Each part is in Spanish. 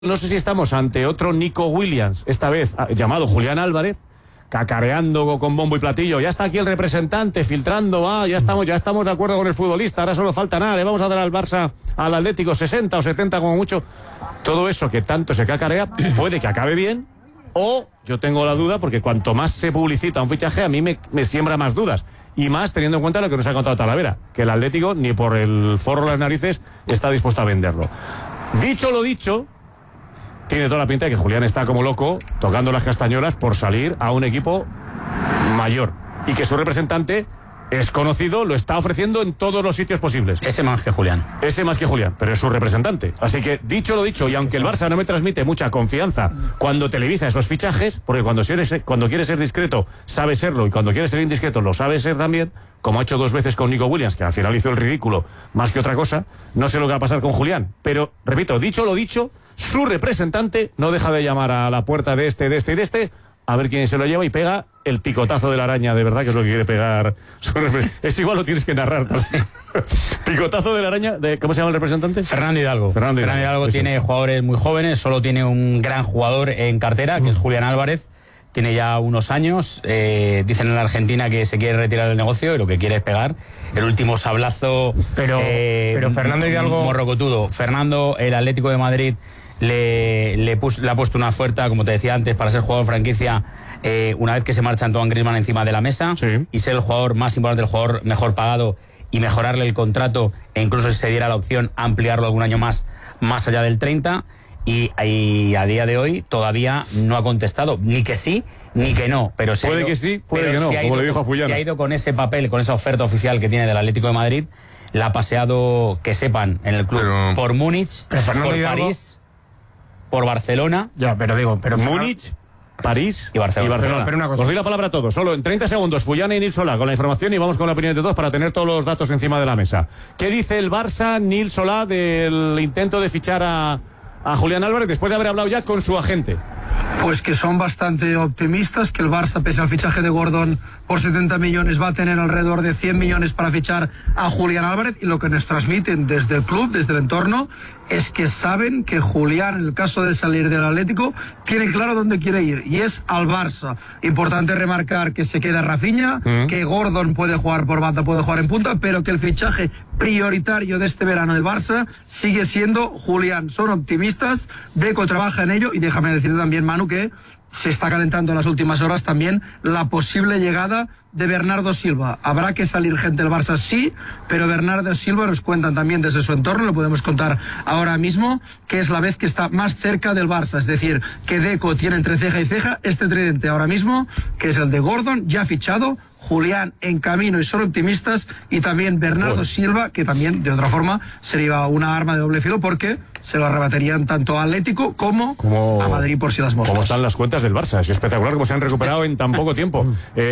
No sé si estamos ante otro Nico Williams, esta vez llamado Julián Álvarez, cacareando con bombo y platillo. Ya está aquí el representante, filtrando, ya estamos de acuerdo con el futbolista, ahora solo falta nada, le vamos a dar al Barça, al Atlético 60 o 70 como mucho. Todo eso que tanto se cacarea puede que acabe bien, o yo tengo la duda, porque cuanto más se publicita un fichaje, a mí me siembra más dudas. Y más teniendo en cuenta lo que nos ha contado Talavera, que el Atlético, ni por el forro de las narices, está dispuesto a venderlo. Dicho lo dicho, tiene toda la pinta de que Julián está como loco tocando las castañuelas por salir a un equipo mayor y que su representante es conocido, lo está ofreciendo en todos los sitios posibles. Ese más que Julián, pero es su representante. Así que, dicho lo dicho, y aunque el Barça no me transmite mucha confianza cuando televisa esos fichajes, porque cuando quiere ser discreto sabe serlo, y cuando quiere ser indiscreto lo sabe ser también, como ha hecho 2 veces con Nico Williams, que al final hizo el ridículo más que otra cosa, no sé lo que va a pasar con Julián. Pero, repito, dicho lo dicho, su representante no deja de llamar a la puerta de este, a ver quién se lo lleva y pega el picotazo de la araña, de verdad, que es lo que quiere pegar. Es igual, lo tienes que narrar. Picotazo de la araña, ¿cómo se llama el representante? Fernando Hidalgo. Fernando Hidalgo tiene jugadores muy jóvenes, solo tiene un gran jugador en cartera, que es Julián Álvarez. Tiene ya unos años, dicen en la Argentina que se quiere retirar del negocio y lo que quiere es pegar el último sablazo. Pero Fernando Hidalgo... morrocotudo. Fernando, el Atlético de Madrid, le ha puesto una oferta, como te decía antes, para ser jugador franquicia una vez que se marcha Antoine Griezmann encima de la mesa, sí, y ser el jugador más importante, el jugador mejor pagado, y mejorarle el contrato, e incluso si se diera la opción ampliarlo algún año más allá del 30. Y a día de hoy todavía no ha contestado, ni que sí, ni que no. Pero puede que sí, puede que no, como le dijo a Fullana. Se ha ido con ese papel, con esa oferta oficial que tiene del Atlético de Madrid, la ha paseado, que sepan, en el club, por Múnich, por París, por Barcelona. Pero Múnich, París y Barcelona. Pero una cosa. Os doy la palabra a todos, solo en 30 segundos, Fullana y Nil Solá con la información, y vamos con la opinión de todos para tener todos los datos encima de la mesa. ¿Qué dice el Barça, Nil Solá, del intento de fichar a Julián Álvarez después de haber hablado ya con su agente? Pues que son bastante optimistas, que el Barça, pese al fichaje de Gordon por 70 millones, va a tener alrededor de 100 millones para fichar a Julián Álvarez, y lo que nos transmiten desde el club, desde el entorno, es que saben que Julián, en el caso de salir del Atlético, tiene claro dónde quiere ir, y es al Barça. Importante remarcar que se queda Rafinha, que Gordon puede jugar por banda, puede jugar en punta, pero que el fichaje prioritario de este verano del Barça sigue siendo Julián. Son optimistas, Deco trabaja en ello, y déjame decirte también, Manu, que se está calentando en las últimas horas también la posible llegada de Bernardo Silva. Habrá que salir gente del Barça, sí, pero Bernardo Silva, nos cuentan también desde su entorno, lo podemos contar ahora mismo, que es la vez que está más cerca del Barça. Es decir, que Deco tiene entre ceja y ceja este tridente ahora mismo, que es el de Gordon, ya fichado, Julián en camino, y son optimistas, y también Bernardo Silva, que también, de otra forma, sería una arma de doble filo, porque se lo arrebatarían tanto a Atlético como a Madrid, por si las moscas. Como están las cuentas del Barça, es espectacular cómo se han recuperado en tan poco tiempo.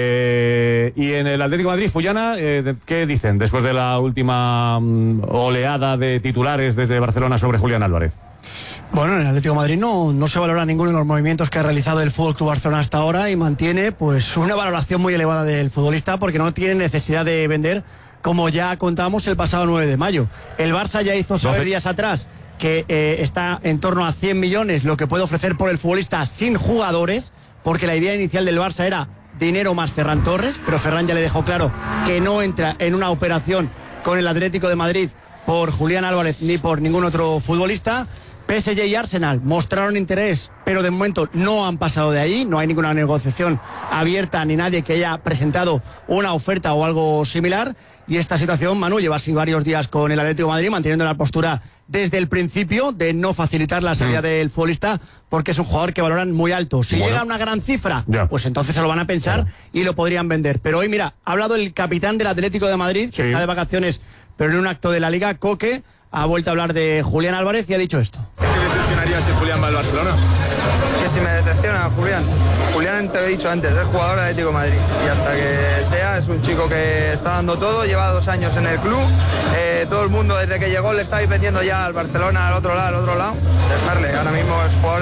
Y en el Atlético de Madrid, Fullana, ¿qué dicen después de la última oleada de titulares desde Barcelona sobre Julián Álvarez? Bueno, en el Atlético de Madrid no se valora ninguno de los movimientos que ha realizado el FC Barcelona hasta ahora, y mantiene pues una valoración muy elevada del futbolista, porque no tiene necesidad de vender, como ya contábamos el pasado 9 de mayo. El Barça ya hizo saber días atrás que está en torno a 100 millones lo que puede ofrecer por el futbolista sin jugadores, porque la idea inicial del Barça era dinero más Ferran Torres, pero Ferran ya le dejó claro que no entra en una operación con el Atlético de Madrid por Julián Álvarez ni por ningún otro futbolista. PSG y Arsenal mostraron interés, pero de momento no han pasado de ahí, no hay ninguna negociación abierta ni nadie que haya presentado una oferta o algo similar. Y esta situación, Manu, lleva así varios días con el Atlético de Madrid, manteniendo la postura desde el principio de no facilitar la salida del futbolista, porque es un jugador que valoran muy alto. Si llega a una gran cifra, pues entonces se lo van a pensar y lo podrían vender. Pero hoy, mira, ha hablado el capitán del Atlético de Madrid, que está de vacaciones, pero en un acto de la Liga, Coque, ha vuelto a hablar de Julián Álvarez y ha dicho esto. ¿Qué te decepcionaría si Julián va al Barcelona? Que si me decepciona Julián, te lo he dicho antes, es jugador del Atlético de Madrid, y hasta que sea, es un chico que está dando todo, lleva 2 años en el club, todo el mundo desde que llegó le está vendiendo ya al Barcelona, al otro lado, dejarle. Ahora mismo es jugador del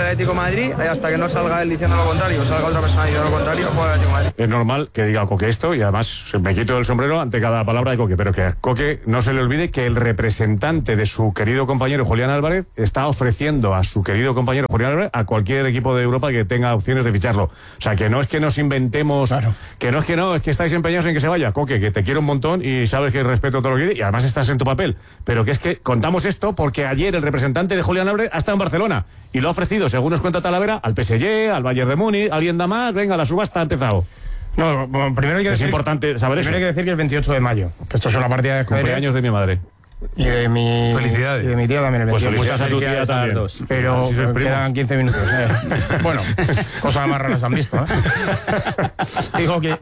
Atlético de Madrid y hasta que no salga él diciendo lo contrario o salga otra persona diciendo lo contrario, juega el Atlético de Madrid. Es normal que diga Coque esto y además me quito el sombrero ante cada palabra de Coque, pero que a Coque no se le olvide que el representante de su querido compañero Julián Álvarez está ofreciendo a su querido compañero Julián Álvarez a cualquier equipo de Europa que tenga opciones de ficharlo. O sea, que no es que nos inventemos, claro, es que estáis empeñados en que se vaya. Coque, que te quiero un montón y sabes que respeto todo lo que dices y además estás en tu papel, pero que es que contamos esto porque ayer el representante de Julián Álvarez ha estado en Barcelona y lo ha ofrecido, según nos cuenta Talavera, al PSG, al Bayern de Múnich, alguien da más, venga, la subasta ha empezado. No, bueno, primero hay que es decir, importante saber eso. Primero hay que decir que el 28 de mayo, que esto es una partida de ajedrez. Cumpleaños de mi madre. Y de mi... Felicidades. Y de mi tía también el 28. Pues muchas a tu tía también. Dos. Pero si quedan 15 minutos. Bueno, cosas más raras han visto, Digo que...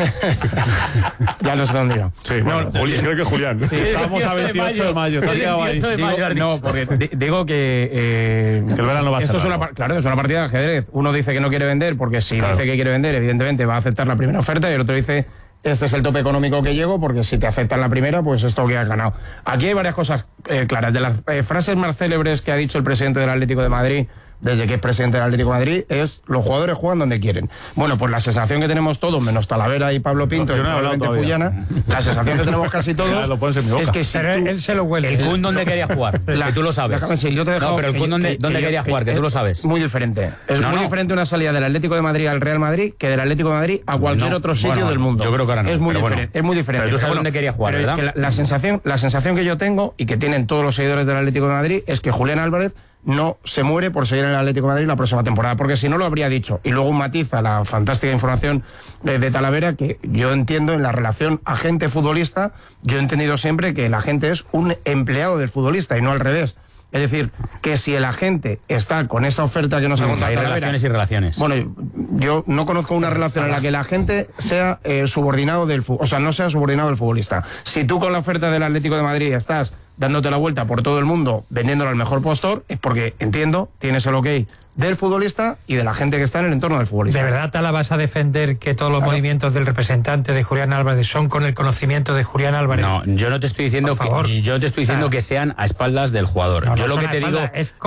ya lo sé dónde iba. Sí, bueno, creo que Julián. Sí, estamos a 28 de mayo. No, porque digo que... que el verano va a ser. Claro, es una partida de ajedrez. Uno dice que no quiere vender porque si dice que quiere vender, evidentemente va a aceptar la primera oferta y el otro dice... Este es el tope económico que llego, porque si te aceptan la primera, pues esto que has ganado. Aquí hay varias cosas claras. De las frases más célebres que ha dicho el presidente del Atlético de Madrid, desde que es presidente del Atlético de Madrid, es: los jugadores juegan donde quieren. Bueno, pues la sensación que tenemos todos, menos Talavera y Pablo Pinto, y probablemente Fullana, la sensación que tenemos casi todos es que si él se lo huele. El Kun donde quería jugar, que tú lo sabes. Yo te he dejado, no, pero el Kun donde quería jugar, que tú lo sabes. Muy diferente. Es muy diferente una salida del Atlético de Madrid al Real Madrid que del Atlético de Madrid a cualquier otro sitio del mundo. Yo creo que ahora no. Es muy diferente. Es muy diferente. Pero tú sabes dónde quería jugar, ¿verdad? Que la sensación que yo tengo y que tienen todos los seguidores del Atlético de Madrid es que Julián Álvarez no se muere por seguir en el Atlético de Madrid la próxima temporada, porque si no lo habría dicho. Y luego un matiz a la fantástica información de Talavera, que yo entiendo en la relación agente-futbolista, yo he entendido siempre que el agente es un empleado del futbolista y no al revés. Es decir, que si el agente está con esa oferta que nos ha contado hay Talavera, relaciones y relaciones. Bueno, yo no conozco una relación en la que el agente sea subordinado del o sea, no sea subordinado del futbolista. Si tú con la oferta del Atlético de Madrid estás dándote la vuelta por todo el mundo, vendiéndolo al mejor postor, es porque, entiendo, tienes el ok del futbolista y de la gente que está en el entorno del futbolista. ¿De verdad, Tala, vas a defender que todos los movimientos del representante de Julián Álvarez son con el conocimiento de Julián Álvarez? No, yo no te estoy diciendo que sean a espaldas del jugador. No, yo lo que te digo,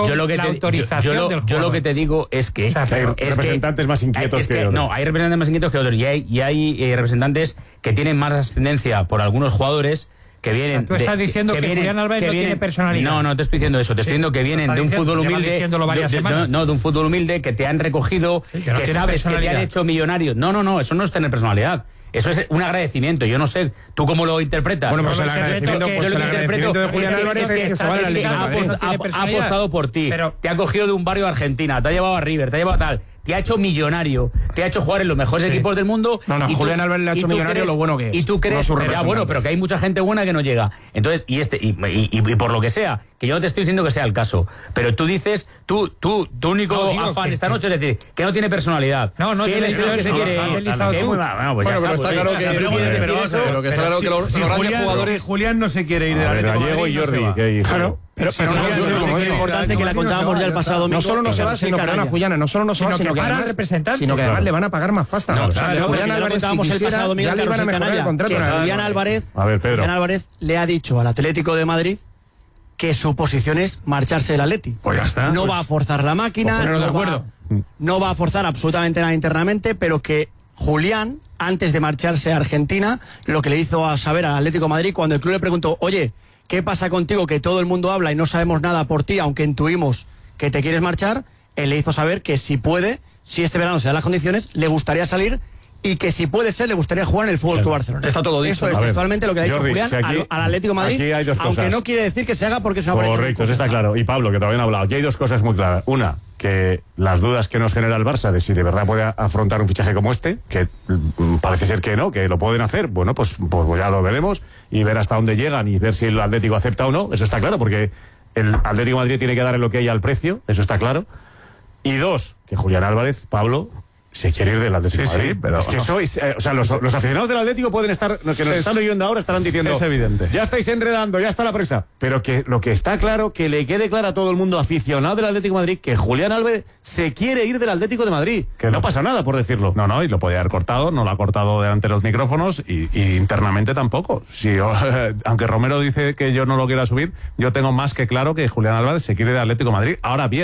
yo lo que te digo es que hay representantes más inquietos que otros. No, hay representantes más inquietos que otros y hay representantes que tienen más ascendencia por algunos jugadores que vienen. Tú estás diciendo que Julián Álvarez no tiene personalidad. No te estoy diciendo eso. Te estoy diciendo que vienen de un fútbol humilde. De un fútbol humilde que te han recogido, que sabes que te han hecho millonario. No, eso no es tener personalidad. Eso es un agradecimiento. Yo no sé, ¿tú cómo lo interpretas? Bueno, pues el agradecimiento de Julián Álvarez es que ha apostado por ti. Te ha cogido de un barrio de Argentina, te ha llevado a River, te ha llevado a tal. Te ha hecho millonario, te ha hecho jugar en los mejores equipos del mundo. Julián Álvarez le ha hecho millonario lo bueno que es. Y tú crees, pero que hay mucha gente buena que no llega. Entonces, y por lo que sea, que yo no te estoy diciendo que sea el caso, pero tú dices, tu único afán esta noche es decir, que no tiene personalidad. Que él es el que se quiere ir. Bueno, pero está claro que los grandes jugadores... Julián no se quiere ir de la Gallego y Jordi. Claro. Pero es importante que la contábamos ya el pasado domingo. No solo no se va, sino que además le van a pagar más pasta. Julián Álvarez contábamos el pasado domingo que Julián Álvarez le ha dicho al Atlético de Madrid que su posición es marcharse del Atleti. Pues ya está. No va a forzar la máquina, no va a forzar absolutamente nada internamente, pero que Julián, antes de marcharse a Argentina, lo que le hizo a saber al Atlético de Madrid cuando el club le preguntó: oye, ¿qué pasa contigo que todo el mundo habla y no sabemos nada por ti, aunque intuimos que te quieres marchar? Él le hizo saber que si puede, si este verano se dan las condiciones, le gustaría salir y que si puede ser, le gustaría jugar en el Fútbol Club Barcelona. Está todo dicho. Esto es textualmente lo que ha dicho Julián al Atlético de Madrid, aunque no quiere decir que se haga porque es una pareja. Correcto, eso está claro. Y Pablo, que todavía no ha hablado. Aquí hay dos cosas muy claras. Una, que las dudas que nos genera el Barça de si de verdad puede afrontar un fichaje como este, que parece ser que no, que lo pueden hacer, bueno, pues ya lo veremos y ver hasta dónde llegan y ver si el Atlético acepta o no, eso está claro, porque el Atlético de Madrid tiene que dar el ok al precio, eso está claro. Y dos, que Julián Álvarez, Pablo, se quiere ir del Atlético de Madrid. Sí, pero es que sois, o sea, los aficionados del Atlético pueden estar, los que nos están oyendo ahora estarán diciendo, es evidente, ya estáis enredando, ya está la prensa, pero que lo que está claro, que le quede claro a todo el mundo aficionado del Atlético de Madrid, que Julián Álvarez se quiere ir del Atlético de Madrid, que no pasa nada por decirlo. No, y lo podía haber cortado, no lo ha cortado delante de los micrófonos y internamente tampoco. Si aunque Romero dice que yo no lo quiera subir, yo tengo más que claro que Julián Álvarez se quiere del Atlético de Madrid. Ahora bien,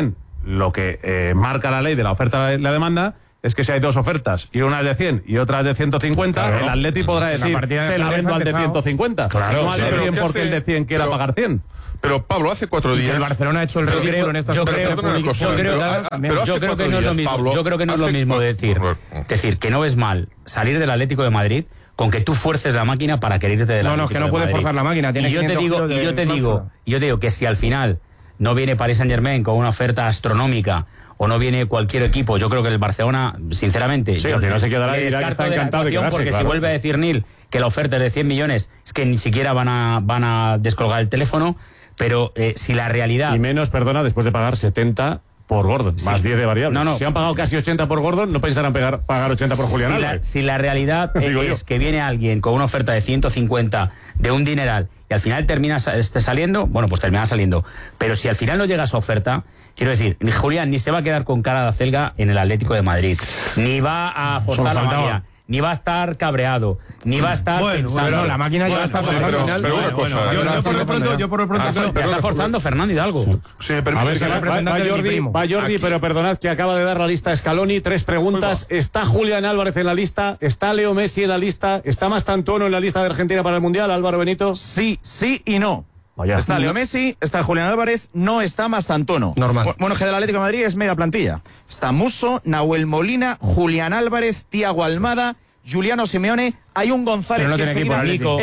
lo que marca la ley de la oferta y la demanda es que si hay dos ofertas y una es de 100 y otra es de 150, claro, el Atleti podrá decir, se la vendo al de 150. Claro, no al de 100 porque el de 100 quiera pagar 100. Pero Pablo, hace 4 días... El Barcelona ha hecho el ridículo en estas Yo creo que no es lo mismo. Yo creo que no es lo mismo decir que no ves mal salir del Atlético de Madrid con que tú fuerces la máquina para querer irte del Atlético. No, es que no puede forzar la máquina. Y yo te digo que si al final no viene Paris Saint-Germain con una oferta astronómica o no viene cualquier equipo, yo creo que el Barcelona, sinceramente, sí, al final se quedará y dirá que está encantado de quedarse, porque si vuelve a decir Nil que la oferta es de 100 millones, es que ni siquiera van a descolgar el teléfono. Pero si la realidad... Y menos, perdona, después de pagar 70 por Gordon, más 10 de variables. No. Si han pagado casi 80 por Gordon, no pensarán pagar 80 por Julián Álvarez. Si la realidad es que viene alguien con una oferta de 150 de un dineral y al final termina saliendo, bueno, pues termina saliendo. Pero si al final no llega esa oferta, quiero decir, ni Julián ni se va a quedar con cara de acelga en el Atlético de Madrid, ni va a forzar la magia, ni va a estar cabreado, ni va a estar pensando. Bueno, la máquina ya está forzando. Pero una cosa... Yo por el pronto está forzando Fernando Hidalgo. Sí, a ver, va Jordi, pero perdonad que acaba de dar la lista a Scaloni. 3 preguntas. ¿Está Julián Álvarez en la lista? ¿Está Leo Messi en la lista? ¿Está Mastantuono en la lista de Argentina para el Mundial, Álvaro Benito? Sí y no. Vaya. Está Leo Messi, está Julián Álvarez, no está Mastantuono. Normal. Bueno, que del Atlético de Madrid es media plantilla. Está Musso, Nahuel Molina, Julián Álvarez, Thiago Almada, Juliano Simeone, hay un González no que tiene equipo,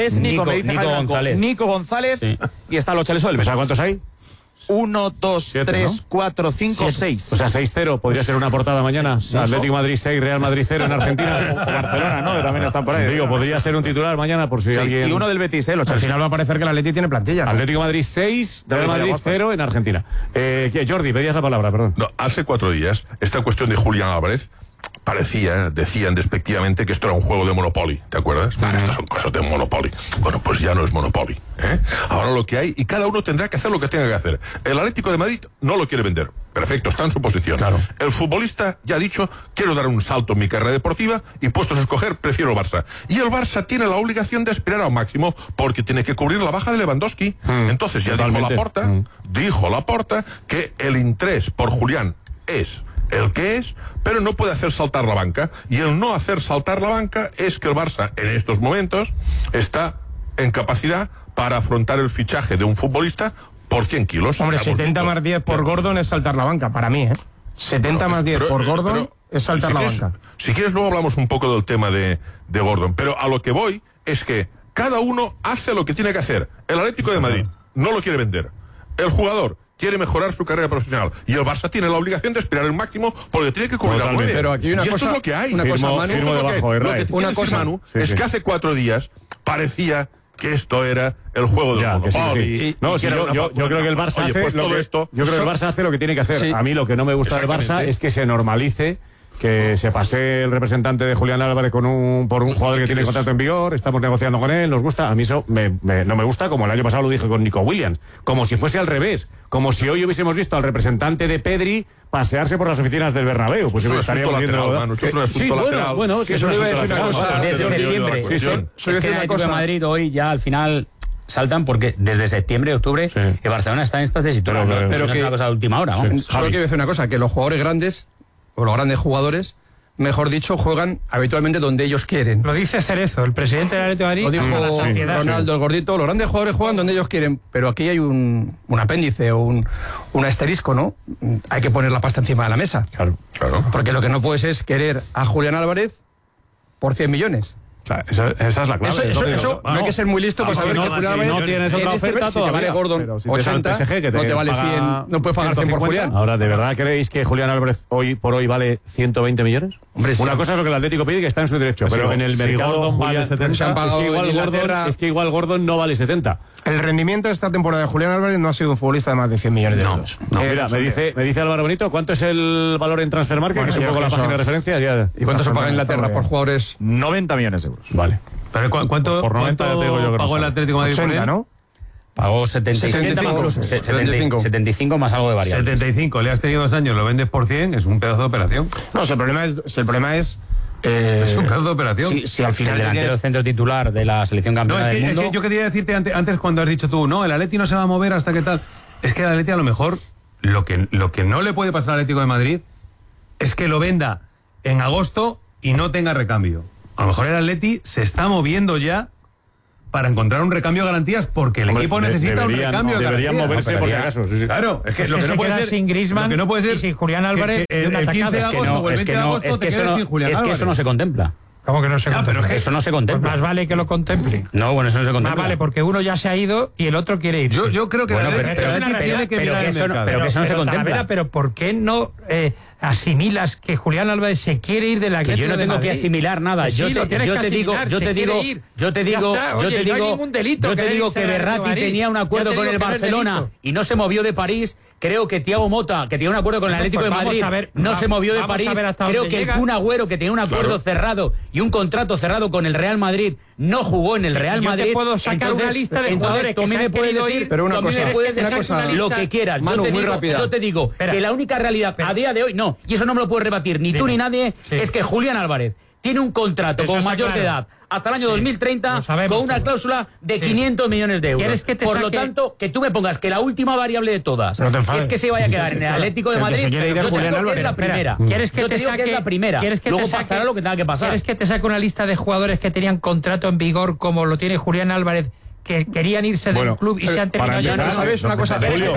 Nico González, sí. Y está los Chalesos del Betis. ¿Cuántos hay? 1, 2, 3, 4, 5, 6. O sea, 6-0. Podría ser una portada mañana. Atlético Madrid 6, Real Madrid 0 en Argentina. Barcelona, ¿no? Que también están por ahí. Digo, podría ser un titular mañana por si alguien... Y uno del Betis, Al final va a parecer que el Atleti tiene plantilla, ¿no? Atlético Madrid 6, Real Madrid 0 en Argentina. Jordi, pedías la palabra, perdón. No, hace 4 días, esta cuestión de Julián Álvarez decían despectivamente que esto era un juego de Monopoly, ¿te acuerdas? Estas son cosas de Monopoly. Bueno, pues ya no es Monopoly, ¿eh? Ahora lo que hay, y cada uno tendrá que hacer lo que tenga que hacer. El Atlético de Madrid no lo quiere vender. Perfecto, está en su posición. Claro. El futbolista ya ha dicho, quiero dar un salto en mi carrera deportiva y puestos a escoger, prefiero el Barça. Y el Barça tiene la obligación de aspirar a un máximo porque tiene que cubrir la baja de Lewandowski. Entonces ya dijo Laporta que el interés por Julián es el que es, pero no puede hacer saltar la banca. Y el no hacer saltar la banca es que el Barça en estos momentos está en capacidad para afrontar el fichaje de un futbolista por 100 kilos. Hombre, 70 más 10 por Gordon es saltar la banca, para mí, ¿eh? 70 más 10 por Gordon es saltar la banca. Si quieres, luego hablamos un poco del tema de Gordon, pero a lo que voy es que cada uno hace lo que tiene que hacer. El Atlético de Madrid no lo quiere vender. El jugador quiere mejorar su carrera profesional y el Barça tiene la obligación de aspirar el máximo porque tiene que cubrir al 9. Pero aquí hay una cosa, esto es lo que hay. Lo que tiene que decir Manu es que hace 4 días parecía que esto era el juego del Monopoly. Yo creo que el Barça hace lo que tiene que hacer. Sí. A mí lo que no me gusta del Barça es que se normalice que se pase el representante de Julián Álvarez por un jugador que tiene contrato en vigor, estamos negociando con él, nos gusta. A mí eso no me gusta, como el año pasado lo dije con Nico Williams, como si fuese al revés, como si hoy hubiésemos visto al representante de Pedri pasearse por las oficinas del Bernabéu. Pues estaríamos viendo... Bueno, que eso no iba a decir una cosa. Desde septiembre, es que el Atlético de Madrid hoy ya al final saltan porque desde septiembre, octubre, el Barcelona está en esta tesitura. Pero es una cosa de última hora. Solo quiero decir una cosa, que los jugadores grandes, o los grandes jugadores, mejor dicho, juegan habitualmente donde ellos quieren. Lo dice Cerezo, el presidente del Atlético de Madrid. Lo dijo Ronaldo, el gordito. Los grandes jugadores juegan donde ellos quieren, pero aquí hay un apéndice o un asterisco, ¿no? Hay que poner la pasta encima de la mesa. Claro. Porque lo que no puedes es querer a Julián Álvarez por 100 millones. O sea, esa es la clave. Eso no hay que ser muy listo para saber que si no tienes otra oferta, si te vale Gordon 80, no te vale 100, no puedes pagar 100 por Julián. Ahora, ¿de verdad creéis que Julián Álvarez hoy por hoy vale 120 millones? Hombre, una cosa es lo que el Atlético pide, que está en su derecho, pero en el mercado vale 70, es que igual Gordon no vale 70. El rendimiento de esta temporada de Julián Álvarez no ha sido un futbolista de más de 100 millones de euros. Mira, me dice Álvaro Benito, ¿cuánto es el valor en Transfermarkt? Que es un poco la página de referencia. ¿Y cuánto se paga en Inglaterra por jugadores? 90 millones de euros. Vale. Pero ¿cuánto pagó el Atlético de Madrid 80, ¿no? Pagó 75 más algo de variables. 75, le has tenido 2 años, lo vendes por 100, es un pedazo de operación. No, el problema es es un pedazo de operación. Si al final el delantero centro titular de la selección campeona del mundo... Es que yo quería decirte antes cuando has dicho tú, no, el Atleti no se va a mover hasta que tal. Es que el Atleti a lo mejor lo que no le puede pasar al Atlético de Madrid es que lo venda en agosto y no tenga recambio. A lo mejor el Atleti se está moviendo ya para encontrar un recambio de garantías porque el equipo necesita un recambio de garantías. Deberían moverse por si acaso. Sí. Claro, es que lo que no puede ser sin Griezmann y sin Julián Álvarez el 15 de agosto o el 20 de agosto te quedes sin Julián Álvarez. Es que eso no se contempla. ¿Cómo que no se contempla? Pero eso no se contempla. Pues más vale que lo contemple. No, bueno, eso no se contempla. Más vale, porque uno ya se ha ido y el otro quiere irse. Yo creo que bueno, tiene que mirar el mercado. Pero que eso no se contempla. Pero ¿por qué no asimilas que Julián Álvarez se quiere ir de la que yo no tengo que asimilar nada. Yo te digo que Berratti tenía un acuerdo con el Barcelona y no se movió de París. Creo que Thiago Motta, que tenía un acuerdo con el Atlético de Madrid, no se movió de París. Creo que el Kun Agüero, que tenía un acuerdo cerrado y un contrato cerrado con el Real Madrid, no jugó en el Real Madrid. Yo te puedo sacar una lista de jugadores que se han querido ir, pero una cosa, lo que quieras. Yo te digo que la única realidad a día de hoy, no, y eso no me lo puedes rebatir ni tú ni nadie, es que Julián Álvarez tiene un contrato con mayor de edad hasta el año 2030 con una cláusula de 500 millones de euros. Por lo tanto, que tú me pongas que la última variable de todas es que se vaya a quedar en el Atlético de Madrid, yo te digo que es la primera. ¿Quieres que te saque la primera? Luego pasará lo que tenga que pasar. ¿Quieres que te saque una lista de jugadores que tenían contrato en vigor como lo tiene Julián Álvarez, que querían irse del club y se han terminado ya? ¿Sabes una cosa? Julio,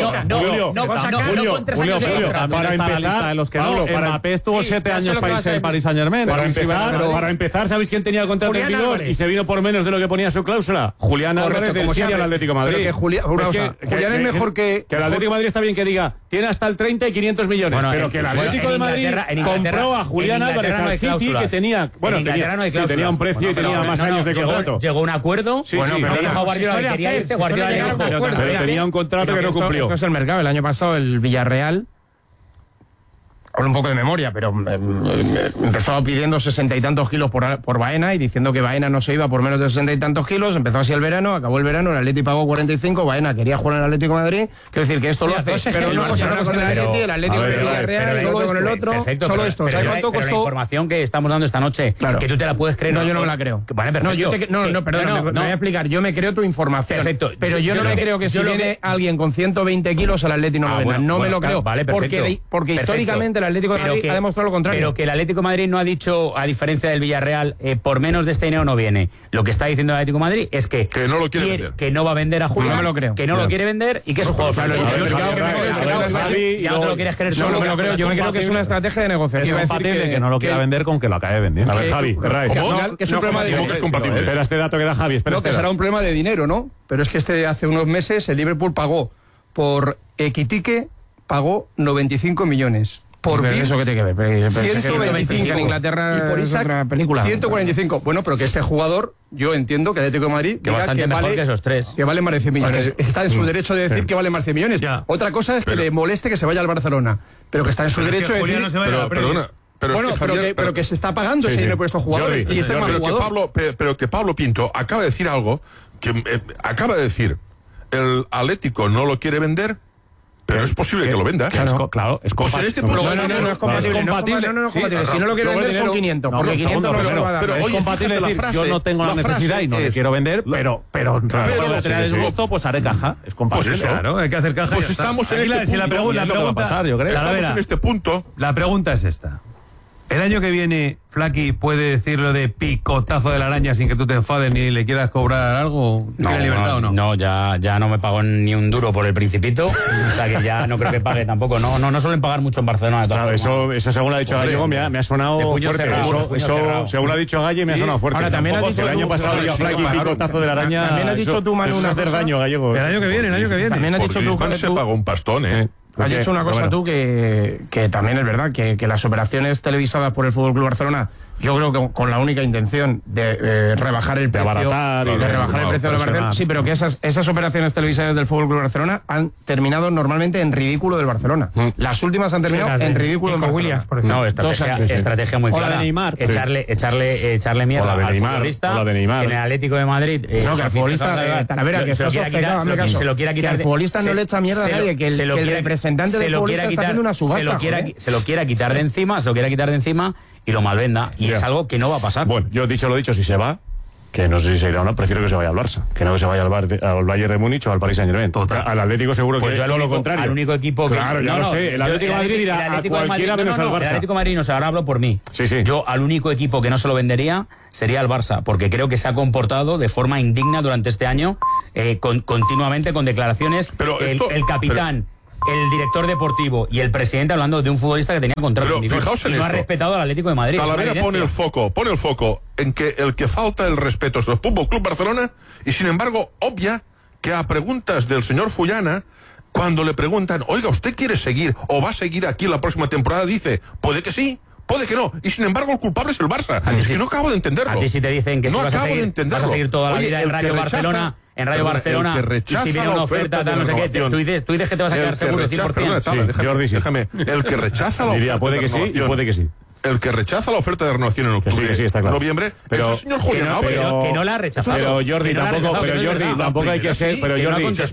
para empezar, de los que Mbappé estuvo 7 años en Paris Saint-Germain. Para empezar, ¿sabéis quién tenía contrato en vigor y se vino por menos de lo que ponía su cláusula? Julián Álvarez del City al Atlético de Madrid. Julián es mejor que el Atlético de Madrid está bien que diga, tiene hasta el 30 y 500 millones, pero que el Atlético de Madrid compró a Julián Álvarez al City, que tenía un precio y tenía más años de contrato. Llegó un acuerdo. Guardiola que quería irse, Guardiola le dijo, pero tenía un contrato que no cumplió. Esto es el mercado. El año pasado el Villarreal, hablo un poco de memoria, pero empezó pidiendo 60 y tantos kilos por Baena y diciendo que Baena no se iba por menos de 60 y tantos kilos. Empezó así el verano, acabó el verano, el Atleti pagó 45, Baena quería jugar en el Atlético de Madrid. Quiero decir que esto lo hace, pero una cosa con el Atleti, el Atlético con el Villarreal, y otro con el otro. Perfecto, solo esto. ¿Sabes cuánto costó? La información que estamos dando esta noche, que tú te la puedes creer. No, yo no me la creo. Vale, perfecto. Perdón, me voy a explicar. Yo me creo tu información. Perfecto. Pero yo no me creo que si viene alguien con 120 kilos al Atleti no lo venda. No me lo creo. Porque históricamente el Atlético de Madrid ha demostrado lo contrario. Pero que el Atlético de Madrid no ha dicho, a diferencia del Villarreal, por menos de este dinero no viene. Lo que está diciendo el Atlético de Madrid es que no lo quiere vender. Que no va a vender a Julián, no me lo creo. Que no lo quiere vender y que es un jugador. Ya no lo quieres creer. No me lo creo. Yo me creo que es una estrategia de negociación. Es compatible que no lo quiera vender con que lo acabe vendiendo. A ver, Javi, es un problema de es compatible. Espera este dato que da Javi. No, que será un problema de dinero, ¿no? Pero es que hace unos meses el Liverpool pagó por Equitique, pagó 95 millones. Por eso que tiene que ver. 125 en Inglaterra, y por Isaac, es otra película. 145. Bueno, pero que este jugador, yo entiendo que el Atlético de Madrid que bastante mejor que esos tres. Que vale más de 100 millones. Está en su derecho de decir que vale más de 100 millones. Ya. Otra cosa es que le moleste que se vaya al Barcelona, pero que está en su derecho de decir. Pero que se está pagando ese dinero por estos jugadores. Y este pero que Pablo Pinto acaba de decir algo que acaba de decir, el Atlético no lo quiere vender. Pero es posible que lo venda. Claro, es compatible. No es compatible. No es compatible. Si no lo quiere vender son 500. Porque 500 no lo va a dar. Pero es compatible decir, yo no tengo la necesidad y no le quiero vender, pero cuando tenga desgusto, pues haré caja. Es compatible. Claro, hay que hacer caja. Pues estamos en este punto. La pregunta va a pasar, yo creo. Estamos en este punto. La pregunta es esta. El año que viene, Flaky puede decirlo de picotazo de la araña sin que tú te enfades ni le quieras cobrar algo. No, ya no me pagó ni un duro por el Principito. O sea que ya no creo que pague tampoco. No suelen pagar mucho en Barcelona. Claro, eso según lo ha dicho Gallego me ha sonado fuerte. Eso según lo ha dicho Galle me ha sonado fuerte. Ahora también ha dicho el año pasado ya Flaky picotazo de la araña. También ha dicho tú, Manu, una hacer daño, Gallego. El año que viene. También ha dicho tú que se pagó un pastón, Has dicho una cosa tú que también es verdad, que las operaciones televisadas por el FC Barcelona, yo creo que con la única intención de rebajar el precio, rebajar el precio de la Barcelona. Sí, pero que esas operaciones televisadas del FC Barcelona han terminado normalmente en ridículo del Barcelona. Las últimas han terminado en ridículo del Barcelona. Williams, por ejemplo. No, estrategia muy clara. O la de Neymar. Echarle mierda al futbolista. Que en el Atlético de Madrid. No, que al futbolista, Talavera, que se lo quiera quitar. Que el futbolista no le echa mierda a nadie, que el representante del futbolista está haciendo una subasta. Se lo quiera quitar de encima, y lo malvenda. Y es algo que no va a pasar. Bueno, yo he dicho lo dicho, si se va, que no sé si se irá o no, prefiero que se vaya al Barça, que no que se vaya al Bayern de Múnich o al Paris Saint-Germain. Al Atlético seguro pues que es lo contrario. Al único equipo que... Claro, ya lo sé. El Atlético de Madrid irá a cualquiera menos al Barça. El Atlético de Madrid, no sé, ahora hablo por mí. Sí. Yo al único equipo que no se lo vendería sería el Barça, porque creo que se ha comportado de forma indigna durante este año, continuamente con declaraciones. Pero el capitán... el director deportivo y el presidente hablando de un futbolista que tenía contrato pero fijaos en y no esto. Ha respetado al Atlético de Madrid. Talavera pone el foco en que el que falta el respeto es el Fútbol Club Barcelona y sin embargo obvia que a preguntas del señor Fullana, cuando le preguntan, oiga, ¿usted quiere seguir o va a seguir aquí la próxima temporada? Dice, puede que sí, puede que no. Y sin embargo el culpable es el Barça. Es que no acabo de entenderlo. A ti si te dicen que no si vas a seguir toda la vida en Radio Barcelona... En Radio Barcelona, y si viene una oferta, no sé qué, tú dices que te vas a quedar seguro 100%. Déjame, el que rechaza la oferta puede que sí y puede que sí. El que rechaza la oferta de renovación en octubre, sí, está claro. noviembre, pero, es el señor Julián Álvarez. Que no la ha rechazado. Pero Jordi, tampoco hay que ser. Pero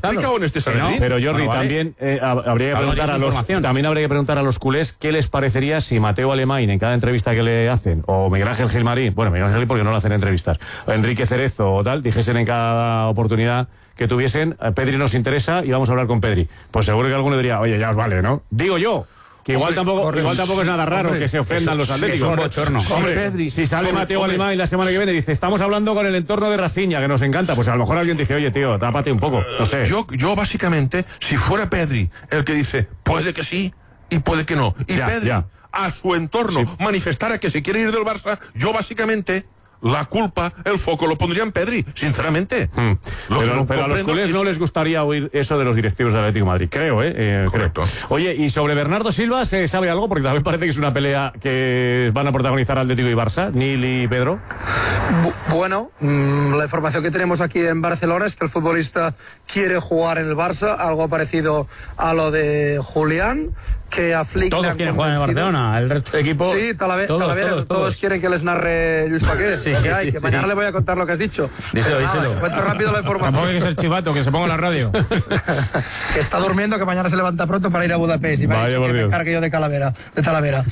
Jordi, también habría que preguntar a los culés qué les parecería si Mateo Alemán, en cada entrevista que le hacen, o Miguel Ángel Gilmarín, bueno, Miguel Ángel porque no le hacen entrevistas, o Enrique Cerezo o tal, dijesen en cada oportunidad que tuviesen, Pedri nos interesa y vamos a hablar con Pedri. Pues seguro que alguno diría, oye, ya os vale, ¿no? Digo yo. Que igual tampoco es nada raro que se ofendan los atléticos. Hombre, Pedri, si sale Mateo Alemán la semana que viene y dice, estamos hablando con el entorno de Rafinha, que nos encanta, pues a lo mejor alguien dice, oye, tío, tápate un poco, no sé. Yo básicamente, si fuera Pedri el que dice, puede que sí y puede que no, y Pedri a su entorno manifestara que se quiere ir del Barça, yo básicamente... la culpa, el foco lo pondría en Pedri, sinceramente. Pero a los culés no les gustaría oír eso de los directivos del Atlético de Madrid, creo, Correcto. Creo. Oye, y sobre Bernardo Silva, ¿se sabe algo? Porque también parece que es una pelea que van a protagonizar Atlético y Barça, Nil y Pedro. Bueno, la información que tenemos aquí en Barcelona es que el futbolista quiere jugar en el Barça, algo parecido a lo de Julián, que a Flick todos quieren jugar en Barcelona, el resto de equipos. Sí, Talavera, todos quieren que les narre Luis Paqué. Que mañana le voy a contar lo que has dicho. Díselo. Cuento rápido la información. Tampoco hay que ser chivato, que se ponga en la radio. Que está durmiendo, que mañana se levanta pronto para ir a Budapest. Y vaya por Dios. Me encargue yo de Talavera. Calavera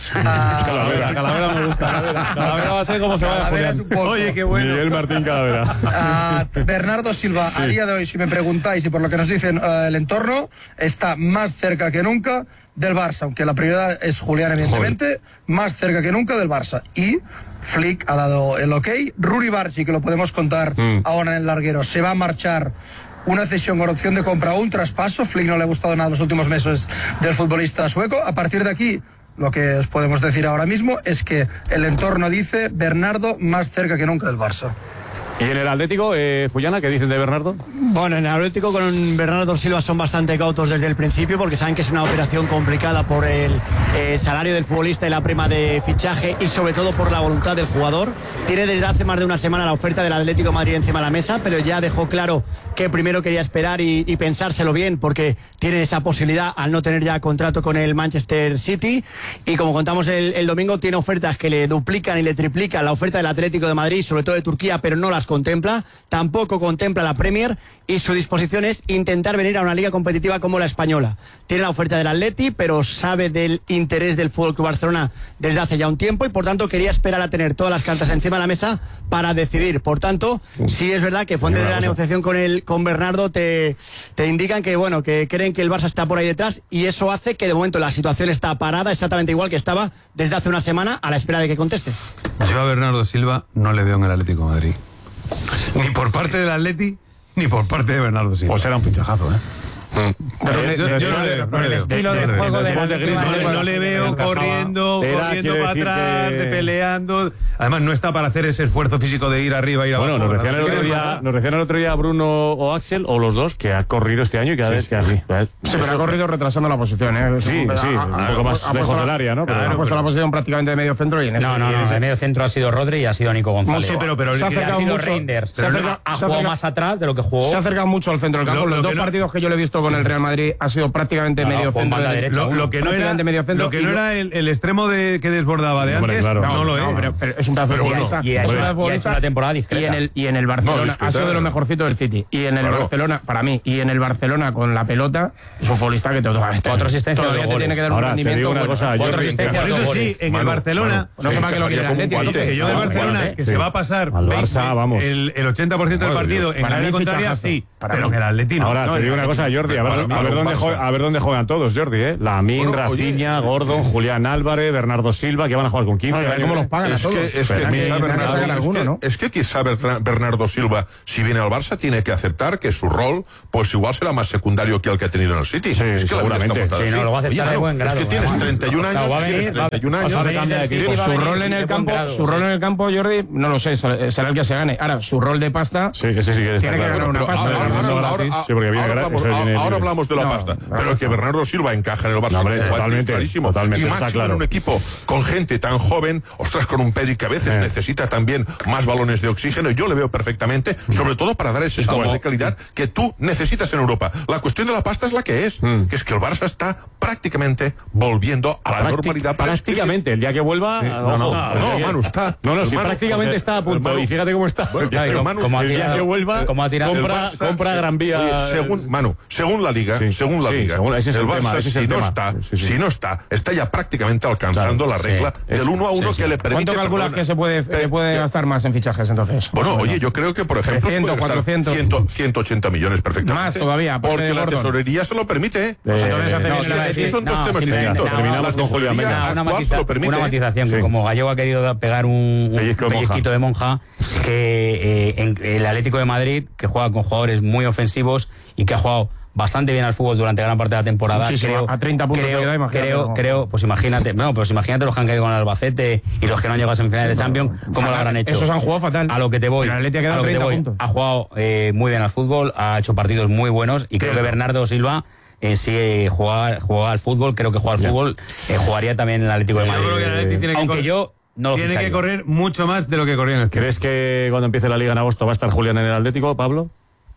me gusta. Calavera va a ser como se vaya a Julián. Oye, qué bueno. Miguel Martín Calavera. Bernardo Silva, a día de hoy, si me preguntáis y por lo que nos dicen el entorno, está más cerca que nunca del Barça, aunque la prioridad es Julián, evidentemente, más cerca que nunca del Barça. Y Flick ha dado el ok. Ruri Barchi, que lo podemos contar ahora en el larguero, se va a marchar, una cesión con opción de compra o un traspaso. Flick no le ha gustado nada los últimos meses del futbolista sueco. A partir de aquí, lo que os podemos decir ahora mismo es que el entorno dice Bernardo más cerca que nunca del Barça. ¿Y en el Atlético, Fullana, qué dicen de Bernardo? Bueno, en el Atlético con Bernardo Silva son bastante cautos desde el principio porque saben que es una operación complicada por el salario del futbolista y la prima de fichaje y sobre todo por la voluntad del jugador. Tiene desde hace más de una semana la oferta del Atlético de Madrid encima de la mesa, pero ya dejó claro que primero quería esperar y pensárselo bien porque tiene esa posibilidad al no tener ya contrato con el Manchester City. Y como contamos el domingo, tiene ofertas que le duplican y le triplican la oferta del Atlético de Madrid, sobre todo de Turquía, pero no las contempla, tampoco contempla la Premier y su disposición es intentar venir a una liga competitiva como la española. Tiene la oferta del Atleti, pero sabe del interés del FC Barcelona desde hace ya un tiempo y por tanto quería esperar a tener todas las cartas encima de la mesa para decidir. Por tanto, sí es verdad que fuentes de la negociación con Bernardo te indican que bueno, que creen que el Barça está por ahí detrás y eso hace que de momento la situación está parada exactamente igual que estaba desde hace una semana a la espera de que conteste. Yo a Bernardo Silva no le veo en el Atlético de Madrid. Ni por parte del Atleti, ni por parte de Bernardo Silva. Pues será un fichajazo, Yo no le estilo de juego de Griezmann no le veo corriendo para atrás, peleando. Además no está para hacer ese esfuerzo físico de ir arriba, ir abajo. Bueno, nos decían el otro día Bruno o Axel, o los dos, que ha corrido este año y cada vez que así. Sí, pero ha corrido retrasando la posición, Sí, un poco más lejos del área, ¿no? Ha puesto la posición prácticamente de medio centro y en No, de medio centro ha sido Rodri y ha sido Nico González. Sí, pero se ha sido Reinders. Ha jugado más atrás de lo que jugó. Se ha acercado mucho al centro del campo. Los dos partidos que yo le he visto agosto con el Real Madrid ha sido prácticamente medio centro. Lo que no era el extremo que desbordaba de antes, no lo es. Pero es un pedazo de futbolista. Y es una temporada discreta. Y en el Barcelona ha sido de lo mejorcito del City. Y en el Barcelona, para mí, y en el Barcelona con la pelota, es un futbolista que otra asistencia todavía te tiene que dar un rendimiento. Te digo una cosa, eso sí, en el Barcelona, no sé para qué lo quiere el Atlético. Que yo del Barcelona, que se va a pasar al Barça, vamos. El 80% del partido en la contraria, sí, pero que el Atlético. Ahora, te digo una cosa, Jordi, a ver dónde juegan todos, Jordi, Lamine, Rafinha, Gordon, Julián Álvarez, Bernardo Silva, que van a jugar con 15 años. ¿Cómo los pagan a todos? Es que quizá Bernardo Silva, si viene al Barça, tiene que aceptar que su rol, pues igual será más secundario que el que ha tenido en el City. Sí, es que seguramente. Lo va a aceptar de buen grado. Es que tienes 31 años. Su rol en el campo, Jordi, no lo sé, será el que se gane. Ahora, su rol de pasta, sí, que tiene que ganar una pasta. Ahora hablamos de la pasta, pero que Bernardo Silva encaja en el Barça es clarísimo. Totalmente, y más en un equipo con gente tan joven, ostras, con un Pedri que a veces necesita también más balones de oxígeno. Yo le veo perfectamente, sobre todo para dar ese salto de calidad que tú necesitas en Europa. La cuestión de la pasta es la que es que el Barça está prácticamente volviendo a la normalidad. Prácticamente, el día que vuelva. Manu, está. Si prácticamente está a punto. Y fíjate cómo está. El día que vuelva, compra Gran Vía. Según la Liga, el Barça, si no está ya prácticamente alcanzando la regla del 1-1 que le permite. ¿Cuánto calculas que se puede gastar más en fichajes entonces? Bueno, oye, yo creo que por ejemplo 300, 400, 180 millones perfectamente. Más todavía, porque la tesorería se lo permite. Entonces son dos temas distintos. Terminamos con Julián. Una matización, que como Gallego ha querido pegar un pellizquito de monja, que el Atlético de Madrid, que juega con jugadores muy ofensivos y que ha jugado bastante bien al fútbol durante gran parte de la temporada. Muchísimo, a 30 puntos pues imagínate los que han caído con el Albacete y los que no han llegado a semifinales de Champions, ¿cómo lo habrán hecho? Esos han jugado fatal. A lo que te voy. Ha jugado muy bien al fútbol, ha hecho partidos muy buenos y creo que Bernardo Silva si juega al fútbol, creo que juega al fútbol, jugaría también en el Atlético de Madrid. Aunque yo no lo tiene que correr mucho más de lo que corría en el club. ¿Crees que cuando empiece la Liga en agosto va a estar Julián en el Atlético, Pablo?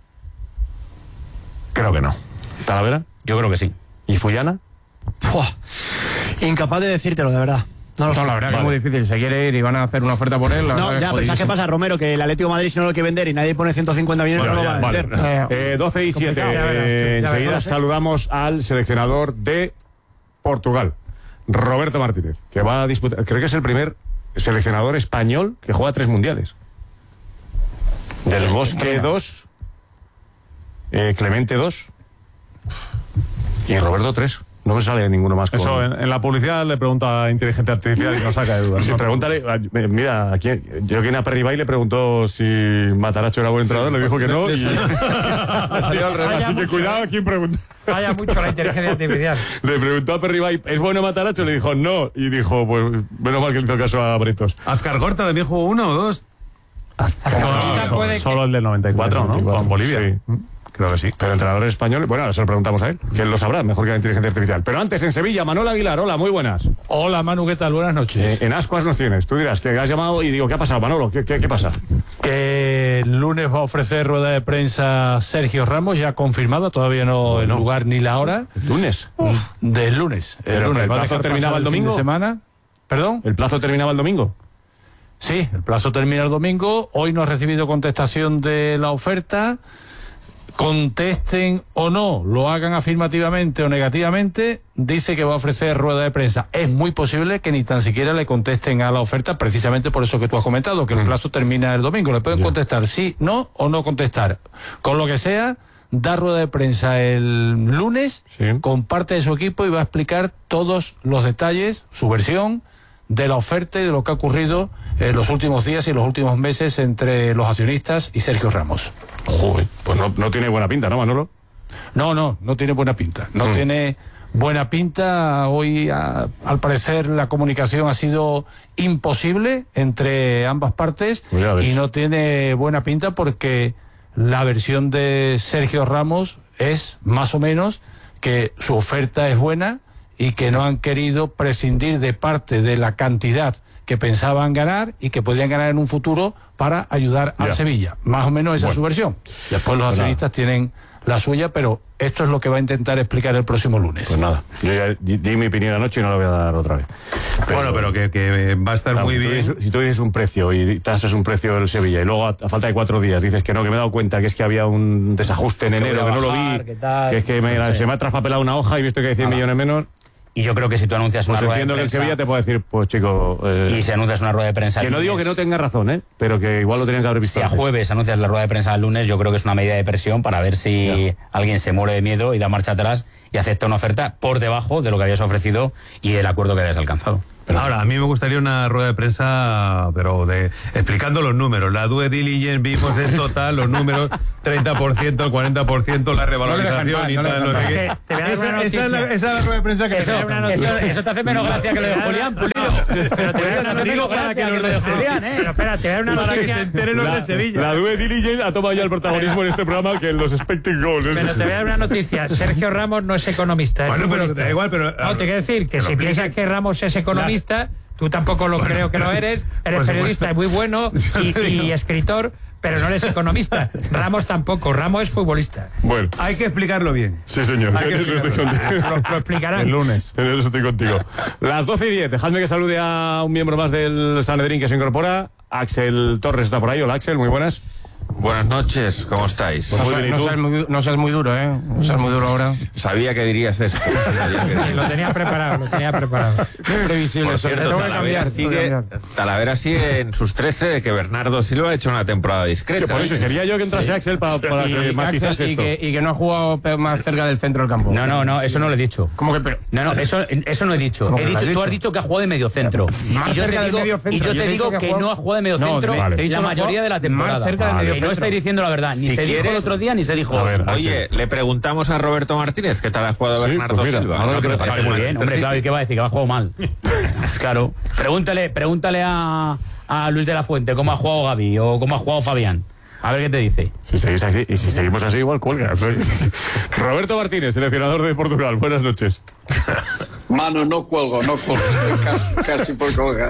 Creo que no. ¿Talavera? Yo creo que sí. ¿Y Fullana? Incapaz de decírtelo, de verdad. No, la verdad que es muy difícil. Se quiere ir y van a hacer una oferta por él. No, ya, pero ¿sabes qué pasa, Romero? Que el Atlético de Madrid, si no lo quiere vender y nadie pone 150 millones, no lo va a vender. 12 y 7. Enseguida saludamos al seleccionador de Portugal, Roberto Martínez, que va a disputar, creo que es el primer seleccionador español que juega 3 mundiales. Del Bosque 2, Clemente 2 y Roberto 3. No me sale ninguno más. Eso en la publicidad le pregunta a Inteligencia Artificial y nos saca de dudas. Sí, pregúntale, mira, yo que a Perribay le preguntó si Mataracho era buen entrenador, le dijo que no. Así que cuidado a quién pregunta. Falla mucho la inteligencia artificial. Le preguntó a Perribay, ¿es bueno Mataracho? Le dijo no. Y dijo, pues menos mal que le hizo caso a Bretos. Azcar Gorta también jugó 1 o 2. Solo el del 94, ¿no? Con Bolivia. Sí. Creo que sí. Pero entrenadores españoles, bueno, ahora se lo preguntamos a él, que él lo sabrá mejor que la inteligencia artificial. Pero antes, en Sevilla, Manuel Aguilar, hola, muy buenas. Hola, Manu, ¿qué tal? Buenas noches. En Ascuas nos tienes. Tú dirás que has llamado y digo, ¿qué ha pasado, Manolo? ¿Qué pasa? Que el lunes va a ofrecer rueda de prensa Sergio Ramos, ya confirmada, todavía no el lugar ni la hora. ¿Lunes? Del lunes. ¿El plazo terminaba el domingo? ¿De semana? ¿Perdón? ¿El plazo terminaba el domingo? Sí, el plazo termina el domingo. Hoy no ha recibido contestación de la oferta. Contesten o no, lo hagan afirmativamente o negativamente, dice que va a ofrecer rueda de prensa. Es muy posible que ni tan siquiera le contesten a la oferta, precisamente por eso que tú has comentado, que el plazo termina el domingo. Le pueden contestar sí, no o no contestar. Con lo que sea, da rueda de prensa el lunes con parte de su equipo y va a explicar todos los detalles, su versión de la oferta y de lo que ha ocurrido en los últimos días y los últimos meses entre los accionistas y Sergio Ramos. Joder, pues no tiene buena pinta, ¿no, Manolo? No tiene buena pinta. No tiene buena pinta. Hoy, al parecer, la comunicación ha sido imposible entre ambas partes y no tiene buena pinta porque la versión de Sergio Ramos es, más o menos, que su oferta es buena y que no han querido prescindir de parte de la cantidad que pensaban ganar y que podían ganar en un futuro para ayudar al Sevilla. Más o menos esa es su versión. Después los accionistas tienen la suya, pero Esto es lo que va a intentar explicar el próximo lunes. Pues nada, yo ya di mi opinión anoche y no la voy a dar otra vez. Pero que va a estar muy bien. Si tú dices un precio y tasas un precio del Sevilla y luego a falta de 4 días dices que no, que me he dado cuenta que es que había un desajuste en enero, que no lo vi, que es que se me ha traspapelado una hoja y he visto que hay 100 millones menos. Y yo creo que si tú anuncias una rueda de prensa... entiendo que el Sevilla te puede decir, pues chico... y si anuncias una rueda de prensa... Que no digo que no tenga razón, pero que igual lo tenían que haber visto Si a jueves anuncias la rueda de prensa el lunes, yo creo que es una medida de presión para ver si alguien se muere de miedo y da marcha atrás y acepta una oferta por debajo de lo que habías ofrecido y del acuerdo que habías alcanzado. Ahora, a mí me gustaría una rueda de prensa, pero explicando los números. La due diligence, vimos esto, tal, los números, 30%, 40%, la revalorización y tal. Esa es la rueda de prensa que eso te hace menos gracia que lo de Julián Pulido. Pero te hace menos gracia que lo de Julián, Pero espera, te voy a dar una noticia. Para que se enteren los de Sevilla. La due diligence ha tomado ya el protagonismo en este programa que en los expecting goals. Pero te voy a dar una noticia. Sergio Ramos no es economista. Bueno, pero da igual, pero... No, te quiero decir que si piensas que Ramos es economista, tú tampoco lo creo que lo eres periodista y muy bueno y escritor, pero no eres economista. Ramos tampoco, Ramos es futbolista. Bueno, hay que explicarlo bien. Sí, señor. En eso estoy contigo. Lo explicarán. El lunes. En eso estoy contigo. Las 12:10, dejadme que salude a un miembro más del Sanedrín que se incorpora. Axel Torres está por ahí. Hola, Axel, muy buenas. Buenas noches, ¿cómo estáis? Pues no seas muy duro, No seas muy duro ahora. Sabía que dirías esto. Lo tenía preparado. Qué previsible. Por cierto, Talavera sigue en sus 13 de que Bernardo Silva ha hecho una temporada discreta. Por eso quería yo que entrase Axel para que matizase esto. Y que no ha jugado más cerca del centro del campo. No, eso no lo he dicho. ¿Cómo que pero? No, eso no he dicho. Tú has dicho que ha jugado de medio centro. Y yo te digo que no ha jugado de medio centro la mayoría de la temporada. No estáis diciendo la verdad. Ni se dijo el otro día, ni se dijo. Oye, le preguntamos a Roberto Martínez qué tal ha jugado Bernardo Silva. Me parece muy bien. Hombre, claro, ¿y qué va a decir? Que ha jugado mal. Claro. Pregúntale a Luis de la Fuente cómo ha jugado Gavi o cómo ha jugado Fabián. A ver qué te dice. Si seguís así, y si seguimos así, igual cuelga. Roberto Martínez, seleccionador de Portugal. Buenas noches. Mano, no cuelgo. Casi por colgar.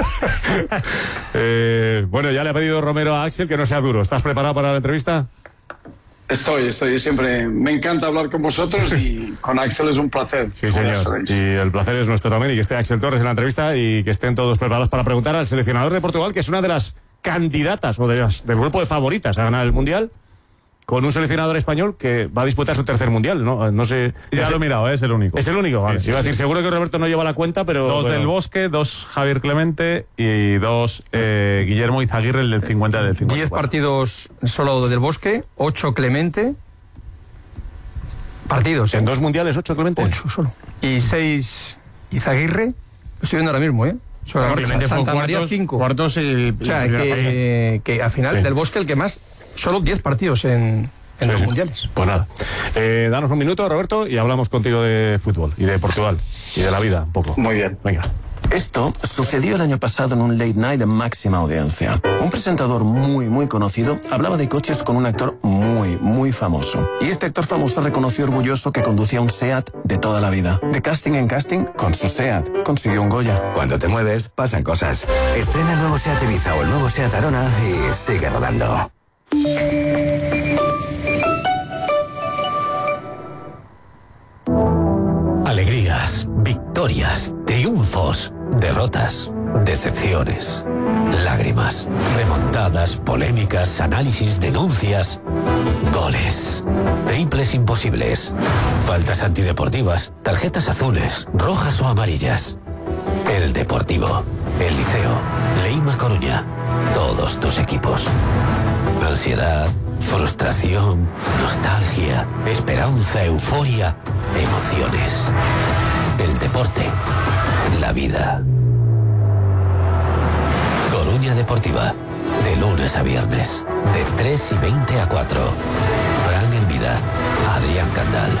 Bueno, ya le ha pedido Romero a Axel que no sea duro. ¿Estás preparado para la entrevista? Estoy siempre. Me encanta hablar con vosotros y con Axel es un placer. Sí, señor. Y el placer es nuestro también. Y que esté Axel Torres en la entrevista y que estén todos preparados para preguntar al seleccionador de Portugal, que es una de las candidatas o del grupo de favoritas a ganar el Mundial, con un seleccionador español que va a disputar su tercer Mundial. No sé. Ya lo he mirado, es el único. Es el único, vale. Sí, iba a decir, seguro que Roberto no lleva la cuenta, pero... 2 del Bosque, 2 Javier Clemente y 2 Guillermo Izaguirre, el del 50 del 50. 10 partidos solo del Bosque, 8 Clemente. Partidos. ¿En 2 mundiales 8 Clemente? 8 solo. Y 6 Izaguirre. Lo estoy viendo ahora mismo, Sobre la marcha. Santa María 5. Cuartos y... O sea, que al final del Bosque el que más... Solo 10 partidos en los mundiales. Pues nada. Danos un minuto, Roberto, y hablamos contigo de fútbol y de Portugal y de la vida un poco. Muy bien. Venga. Esto sucedió el año pasado en un late night de máxima audiencia. Un presentador muy conocido hablaba de coches con un actor muy famoso. Y este actor famoso reconoció orgulloso que conducía un SEAT de toda la vida. De casting en casting, con su SEAT consiguió un Goya. Cuando te mueves, pasan cosas. Estrena el nuevo SEAT Ibiza o el nuevo SEAT Arona y sigue rodando. Alegrías, victorias, triunfos, derrotas, decepciones, lágrimas, remontadas, polémicas, análisis, denuncias, goles, triples imposibles, faltas antideportivas, tarjetas azules, rojas o amarillas. El Deportivo, el Liceo, Leima Coruña, todos tus equipos. Ansiedad, frustración, nostalgia, esperanza, euforia, emociones. El deporte, la vida. Coruña Deportiva, de lunes a viernes, de 3:20 a 4. Fran en vida, Adrián Candal.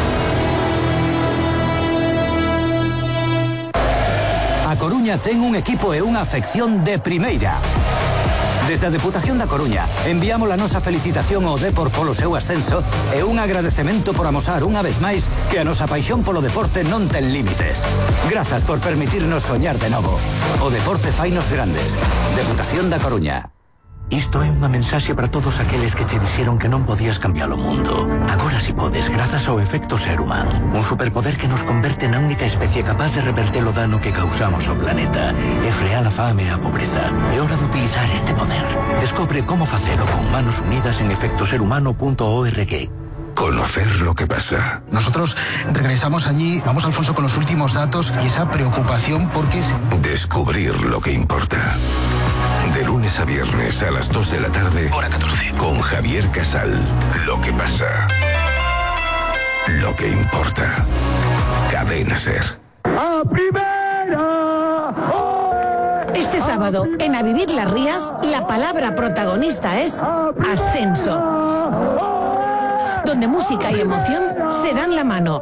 A Coruña ten un equipo e unha afección de primeira. Desde a Deputación da Coruña enviamos a nosa felicitación ao Depor polo seu ascenso e un agradecemento por amosar unha vez máis que a nosa paixón polo deporte non ten límites. Grazas por permitirnos soñar de novo. O deporte fainos grandes. Deputación da Coruña. Isto é unha mensaxe para todos aqueles que che dixeron que non podías cambiar o mundo. Agora si podes, grazas ao efecto ser humano. Un superpoder que nos converte na única especie capaz de reverter o dano que causamos ao planeta e frear a fame e a pobreza. É hora de utilizar este poder. Descobre como facelo con manos unidas en efectoserhumano.org. Conocer lo que pasa. Nosotros regresamos allí, vamos Alfonso con los últimos datos y esa preocupación porque... Descubrir lo que importa. De lunes a viernes a las 2 de la tarde. Hora 14. Con Javier Casal. Lo que pasa. Lo que importa. Cadena Ser. ¡A primera! Este sábado, en A Vivir las Rías, la palabra protagonista es ascenso. Donde música y emoción se dan la mano.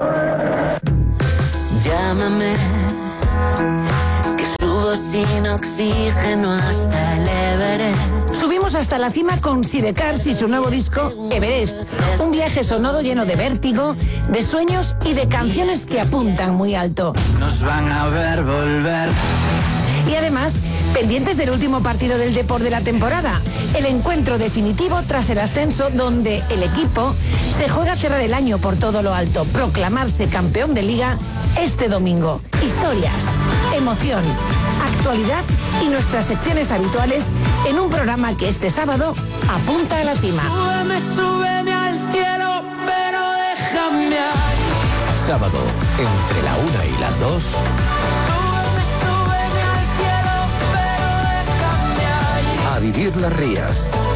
Llámame, que subo sin oxígeno hasta el Everest. Subimos hasta la cima con Sidecars y su nuevo disco Everest. Un viaje sonoro lleno de vértigo, de sueños y de canciones que apuntan muy alto. Nos van a ver volver. Y además, pendientes del último partido del Depor de la temporada, el encuentro definitivo tras el ascenso donde el equipo se juega cerrar el año por todo lo alto, proclamarse campeón de liga este domingo. Historias, emoción, actualidad y nuestras secciones habituales en un programa que este sábado apunta a la cima. Súbeme, súbeme al cielo, pero déjame ahí. Sábado, entre la 1 y las 2. A Vivir las Rías,